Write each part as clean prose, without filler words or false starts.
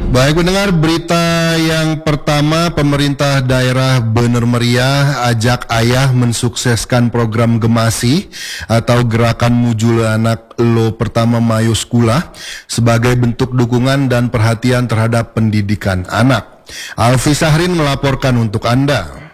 Baik mendengar berita yang pertama, pemerintah daerah Bener Meriah ajak ayah mensukseskan program Gemasi atau Gerakan Mujul Anak Lo Pertama Mayo Sekolah sebagai bentuk dukungan dan perhatian terhadap pendidikan anak. Alfi Sahrin melaporkan untuk Anda.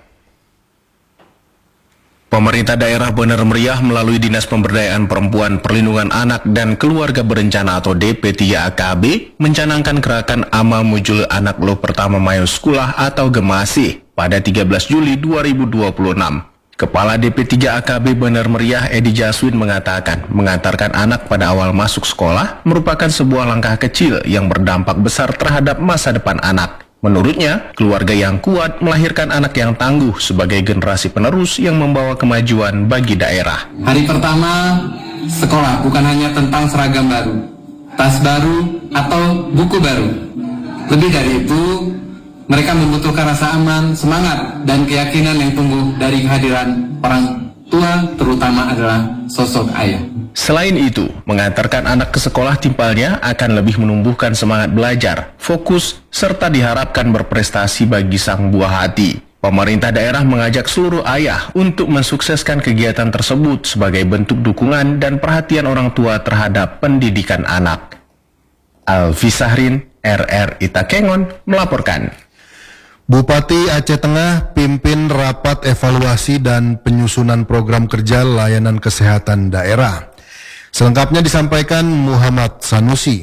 Pemerintah daerah Bener Meriah melalui Dinas Pemberdayaan Perempuan, Perlindungan Anak dan Keluarga Berencana atau DP3AKB mencanangkan gerakan Ama Mujul Anak Lo Pertama Mayo Sekolah atau Gemasi pada 13 Juli 2026. Kepala DP3AKB Bener Meriah Edi Jaswin mengatakan, mengantarkan anak pada awal masuk sekolah merupakan sebuah langkah kecil yang berdampak besar terhadap masa depan anak. Menurutnya, keluarga yang kuat melahirkan anak yang tangguh sebagai generasi penerus yang membawa kemajuan bagi daerah. Hari pertama sekolah bukan hanya tentang seragam baru, tas baru, atau buku baru. Lebih dari itu, mereka membutuhkan rasa aman, semangat, dan keyakinan yang tumbuh dari kehadiran orang tua, terutama adalah sosok ayah. Selain itu, mengantarkan anak ke sekolah timpalnya akan lebih menumbuhkan semangat belajar, fokus, serta diharapkan berprestasi bagi sang buah hati. Pemerintah daerah mengajak seluruh ayah untuk mensukseskan kegiatan tersebut sebagai bentuk dukungan dan perhatian orang tua terhadap pendidikan anak. Alfi Sahrin, RRI Takengon, melaporkan. Bupati Aceh Tengah pimpin rapat evaluasi dan penyusunan program kerja layanan kesehatan daerah. Selengkapnya disampaikan Muhammad Sanusi.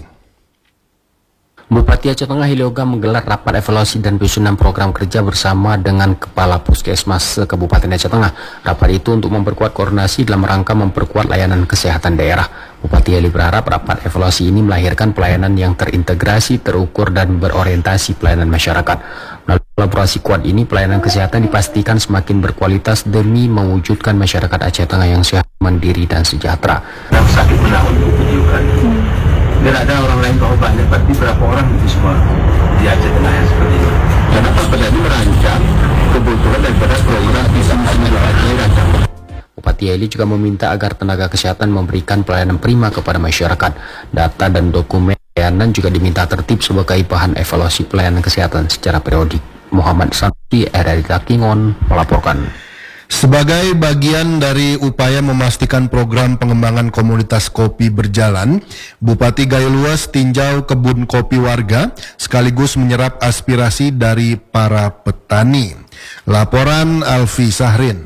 Bupati Aceh Tengah Hilioga menggelar rapat evaluasi dan penyusunan program kerja bersama dengan Kepala Puskesmas Kabupaten Aceh Tengah. Rapat itu untuk memperkuat koordinasi dalam rangka memperkuat layanan kesehatan daerah. Bupati Heli berharap rapat evaluasi ini melahirkan pelayanan yang terintegrasi, terukur, dan berorientasi pelayanan masyarakat. Melalui kolaborasi kuat ini, pelayanan kesehatan dipastikan semakin berkualitas demi mewujudkan masyarakat Aceh Tengah yang sehat, mandiri, dan sejahtera. Dalam sakit merawat kejujuran. Dan ada orang lain berobatnya, berarti berapa orang itu semua di Aceh Tengah yang seperti itu. Kenapa Pedadi merancang kebutuhan daripada program bisa dirancang. Bupati Heli juga meminta agar tenaga kesehatan memberikan pelayanan prima kepada masyarakat. Data dan dokumen pelayanan juga diminta tertib sebagai bahan evaluasi pelayanan kesehatan secara periodik. Muhammad Sanusi, RRI Takengon, melaporkan. Sebagai bagian dari upaya memastikan program pengembangan komoditas kopi berjalan, Bupati Gayo Luas tinjau kebun kopi warga sekaligus menyerap aspirasi dari para petani. Laporan Alfi Sahrin.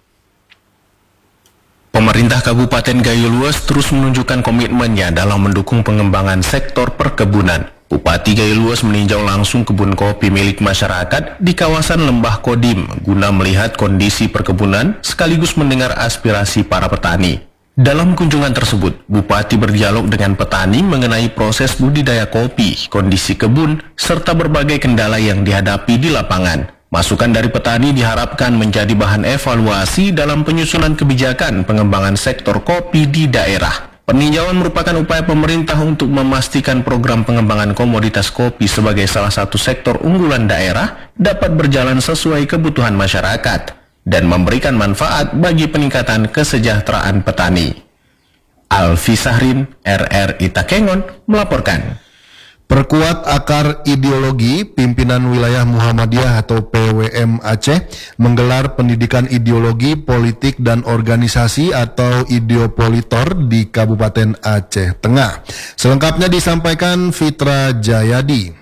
Pemerintah Kabupaten Gayo Luas terus menunjukkan komitmennya dalam mendukung pengembangan sektor perkebunan. Bupati Gayo Luas meninjau langsung kebun kopi milik masyarakat di kawasan Lembah Kodim guna melihat kondisi perkebunan sekaligus mendengar aspirasi para petani. Dalam kunjungan tersebut, Bupati berdialog dengan petani mengenai proses budidaya kopi, kondisi kebun, serta berbagai kendala yang dihadapi di lapangan. Masukan dari petani diharapkan menjadi bahan evaluasi dalam penyusunan kebijakan pengembangan sektor kopi di daerah. Peninjauan merupakan upaya pemerintah untuk memastikan program pengembangan komoditas kopi sebagai salah satu sektor unggulan daerah dapat berjalan sesuai kebutuhan masyarakat dan memberikan manfaat bagi peningkatan kesejahteraan petani. Alfi Sahrin, RRI Takengon, melaporkan. Perkuat akar ideologi, pimpinan wilayah Muhammadiyah atau PWM Aceh menggelar pendidikan ideologi, politik, dan organisasi atau Ideopolitor di Kabupaten Aceh Tengah. Selengkapnya disampaikan Fitra Jayadi.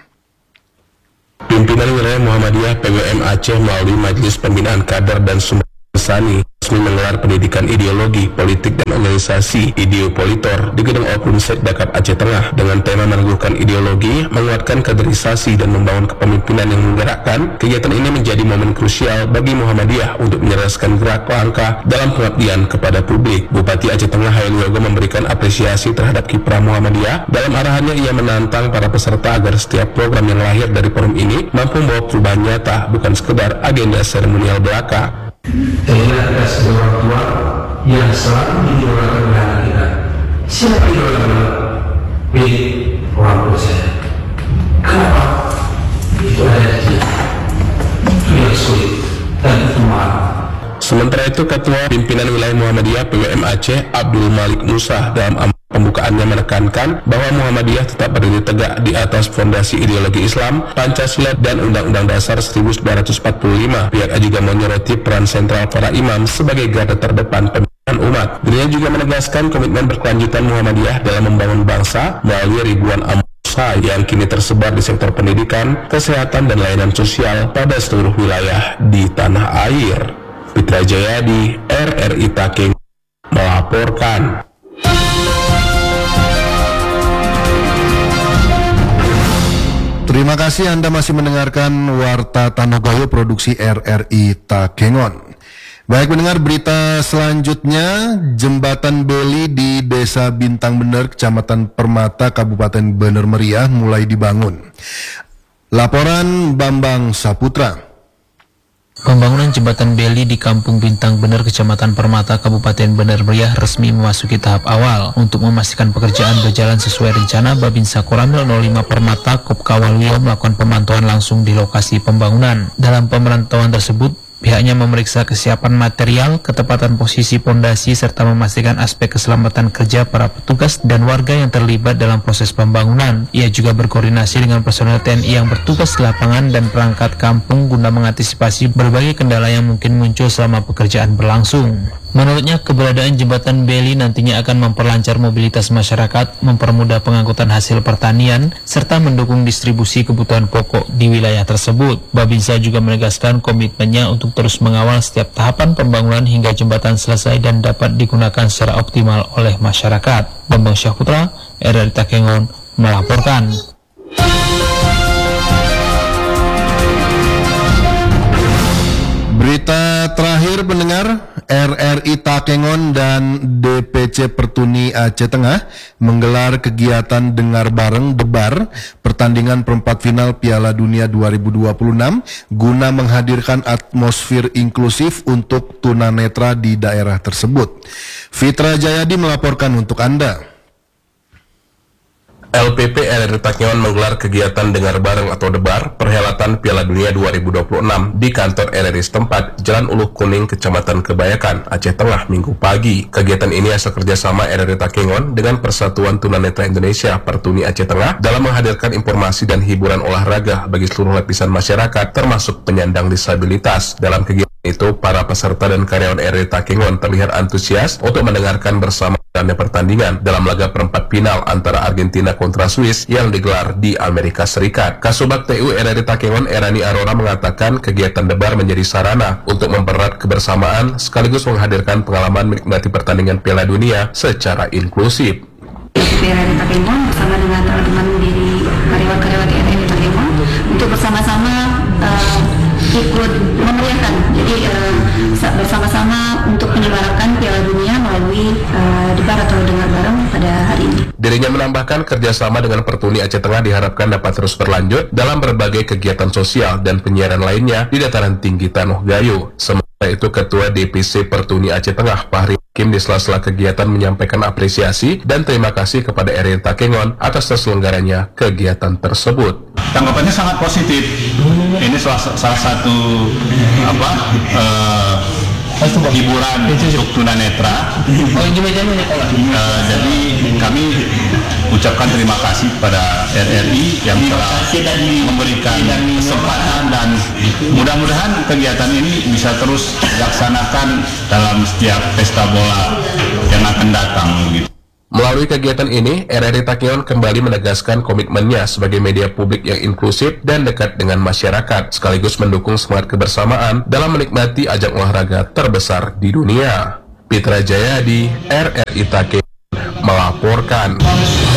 Pimpinan wilayah Muhammadiyah PWM Aceh melalui Majelis Pembinaan Kader dan Sumber Sani resmi menggelar pendidikan ideologi, politik, dan organisasi Ideopolitor di Gedung Okum Setdakap Aceh Tengah dengan tema meneguhkan ideologi, menguatkan kaderisasi, dan membangun kepemimpinan yang menggerakkan. Kegiatan ini menjadi momen krusial bagi Muhammadiyah untuk menyeraskan gerak langkah dalam pengabdian kepada publik. Bupati Aceh Tengah Hairul Yogo memberikan apresiasi terhadap kiprah Muhammadiyah. Dalam arahannya ia menantang para peserta agar setiap program yang lahir dari forum ini mampu membawa perubahan nyata, bukan sekedar agenda seremonial belaka. Inilah ada sebuah orang tua yang selalu mengidolakan anak kita. Siapa idola kita? Milik orang tua saya. Kenapa? Itu ada dia. Itu yang sulit dan itu mahal. Sementara itu, Ketua Pimpinan Wilayah Muhammadiyah PWM Aceh Abdul Malik Musa dalam pembukaannya menekankan bahwa Muhammadiyah tetap berdiri tegak di atas fondasi ideologi Islam, Pancasila, dan Undang-Undang Dasar 1945. Pihaknya juga menyoroti peran sentral para imam sebagai garda terdepan pembinaan umat. Dirinya juga menegaskan komitmen berkelanjutan Muhammadiyah dalam membangun bangsa melalui ribuan amal yang kini tersebar di sektor pendidikan, kesehatan, dan layanan sosial pada seluruh wilayah di tanah air. Fitra Jayadi, RRI Taking, melaporkan. Terima kasih Anda masih mendengarkan Warta Tanah Gayo produksi RRI Takengon. Baik, mendengar berita selanjutnya, Jembatan Beli di Desa Bintang Bener, Kecamatan Permata, Kabupaten Bener Meriah mulai dibangun. Laporan Bambang Saputra. Pembangunan Jembatan Beli di Kampung Bintang Bener, Kecamatan Permata, Kabupaten Bener Meriah resmi memasuki tahap awal. Untuk memastikan pekerjaan berjalan sesuai rencana, Babinsa Koramil 05 Permata Kopkawalio melakukan pemantauan langsung di lokasi pembangunan. Dalam pemantauan tersebut, pihaknya memeriksa kesiapan material, ketepatan posisi pondasi, serta memastikan aspek keselamatan kerja para petugas dan warga yang terlibat dalam proses pembangunan. Ia juga berkoordinasi dengan personel TNI yang bertugas di lapangan dan perangkat kampung guna mengantisipasi berbagai kendala yang mungkin muncul selama pekerjaan berlangsung. Menurutnya, keberadaan Jembatan Beli nantinya akan memperlancar mobilitas masyarakat, mempermudah pengangkutan hasil pertanian, serta mendukung distribusi kebutuhan pokok di wilayah tersebut. Babinsa juga menegaskan komitmennya untuk terus mengawal setiap tahapan pembangunan hingga jembatan selesai dan dapat digunakan secara optimal oleh masyarakat. Bambang Syahputra, RRI Takengon, melaporkan. Berita terakhir pendengar, RRI Takengon dan DPC Pertuni Aceh Tengah menggelar kegiatan dengar bareng debar pertandingan perempat final Piala Dunia 2026 guna menghadirkan atmosfer inklusif untuk tunanetra di daerah tersebut. Fitra Jayadi melaporkan untuk Anda. LPP RRI Takengon menggelar kegiatan dengar bareng atau debar perhelatan Piala Dunia 2026 di kantor RRI setempat, Jalan Uluh Kuning, Kecamatan Kebayakan, Aceh Tengah, Minggu pagi. Kegiatan ini hasil kerjasama RRI Takengon dengan Persatuan Tunanetra Indonesia Pertuni Aceh Tengah dalam menghadirkan informasi dan hiburan olahraga bagi seluruh lapisan masyarakat, termasuk penyandang disabilitas. Dalam kegiatan itu, para peserta dan karyawan RRI Takengon terlihat antusias untuk mendengarkan bersama pertandingan dalam laga perempat final antara Argentina kontra Swiss yang digelar di Amerika Serikat. Kasubag TU RRI Takengon Erani Arora mengatakan kegiatan debar menjadi sarana untuk mempererat kebersamaan sekaligus menghadirkan pengalaman menikmati pertandingan Piala Dunia secara inklusif. RRI Takengon bersama dengan teman-teman di karyawan-karyawan RRI Takengon untuk bersama-sama ikut memeriahkan, jadi bersama-sama untuk menyemarakan Piala Dunia melalui debar atau dengar bareng pada hari ini. Dirinya menambahkan kerjasama dengan Pertuni Aceh Tengah diharapkan dapat terus berlanjut dalam berbagai kegiatan sosial dan penyiaran lainnya di dataran tinggi Tanah Gayo. Sementara itu, Ketua DPC Pertuni Aceh Tengah Fahri Hakim di sela-sela kegiatan menyampaikan apresiasi dan terima kasih kepada RRI Takengon atas terselenggaranya kegiatan tersebut. Tanggapannya sangat positif. Ini salah satu hiburan untuk tunanetra. Jadi kami ucapkan terima kasih pada RRI yang telah memberikan kesempatan dan mudah-mudahan kegiatan ini bisa terus dilaksanakan dalam setiap pesta bola yang akan datang begitu. Melalui kegiatan ini, RRI Takengon kembali menegaskan komitmennya sebagai media publik yang inklusif dan dekat dengan masyarakat, sekaligus mendukung semangat kebersamaan dalam menikmati ajang olahraga terbesar di dunia. Fitra Jayadi, RRI Takengon, melaporkan.